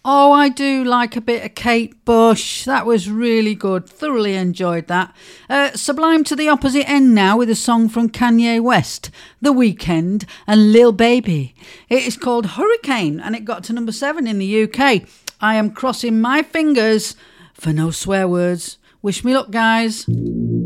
Oh, I do like a bit of Kate Bush. That was really good. Thoroughly enjoyed that. Sublime to the opposite end now with a song from Kanye West, The Weeknd and Lil Baby. It is called Hurricane and it got to number 7 in the UK. I am crossing my fingers for no swear words. Wish me luck, guys.